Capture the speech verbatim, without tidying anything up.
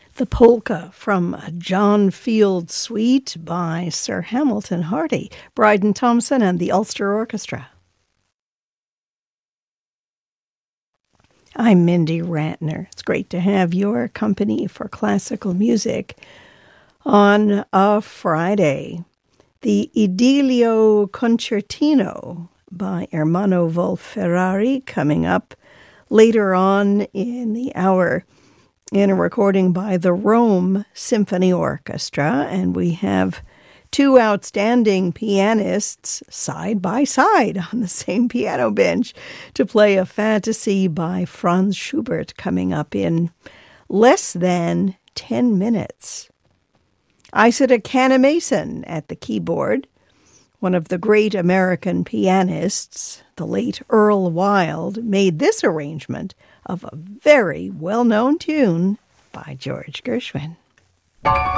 The polka from a John Field suite by Sir Hamilton Hardy, Bryden Thompson and the Ulster Orchestra. I'm Mindy Ratner. It's great to have your company for classical music on a Friday. The Idilio Concertino by Ermanno Volferrari coming up later on in the hour in a recording by the Rome Symphony Orchestra, and we have two outstanding pianists side by side on the same piano bench to play a fantasy by Franz Schubert coming up in less than ten minutes. Isida Canamason at the keyboard, one of the great American pianists, the late Earl Wild, made this arrangement of a very well-known tune by George Gershwin.